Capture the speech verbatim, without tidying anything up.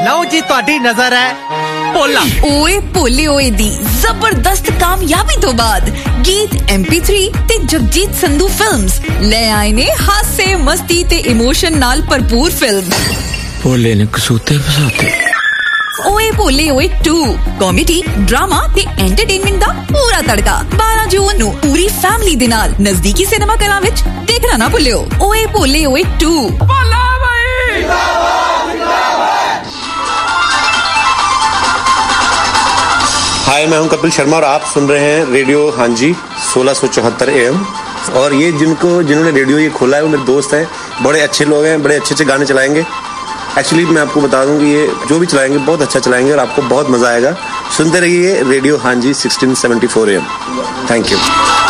ਲਓ ਜੀ ਤੁਹਾਡੀ ਨਜ਼ਰ ਹੈ ਭੋਲਾ ਓਏ ਭੋਲੇ ਓਏ ਦੀ ਜ਼ਬਰਦਸਤ ਕਾਮਯਾਬੀ ਤੋਂ ਬਾਅਦ ਗੀਤ ਐਮ ਪੀ ਥ੍ਰੀ ਤੇ ਜਗਜੀਤ ਸੰਧੂ ਫਿਲਮਸ ਲੈ ਆਏ ਨੇ ਹਾਸੇ ਮਸਤੀ ਤੇ ਇਮੋਸ਼ਨ ਨਾਲ ਭਰਪੂਰ ਫਿਲਮ ਭੋਲੇ ਨੇ ਕਸੂਤੇ ਫਸਾਤੇ ਓਏ ਭੋਲੇ ਓਏ ਟੂ ਕਾਮੇਡੀ ਡਰਾਮਾ ਤੇ ਐਂਟਰਟੇਨਮੈਂਟ ਦਾ ਪੂਰਾ ਤੜਕਾ ਬਾਰਾਂ ਜੂਨ ਨੂੰ ਪੂਰੀ ਫੈਮਿਲੀ ਦੇ ਨਾਲ ਨਜ਼ਦੀਕੀ ਸਿਨੇਮਾ ਘਰਾਂ ਵਿੱਚ ਦੇਖਣਾ ਨਾ ਭੁੱਲਿਓ ਓਏ ਭੋਲੇ ਓਏ ਟੂ ਭੋਲਾ ਭਾਈ हाय मैं हूं कपिल शर्मा और आप सुन रहे हैं रेडियो हाँ जी सोलह सौ चौहत्तर ए एम और ये जिनको जिन्होंने रेडियो ये खोला है वो मेरे दोस्त हैं बड़े अच्छे लोग हैं बड़े अच्छे अच्छे गाने चलाएंगे एक्चुअली मैं आपको बता दूं कि ये जो भी चलाएंगे बहुत अच्छा चलाएंगे और आपको बहुत मजा आएगा सुनते रहिए रेडियो हाँ जी sixteen seventy four A M thank you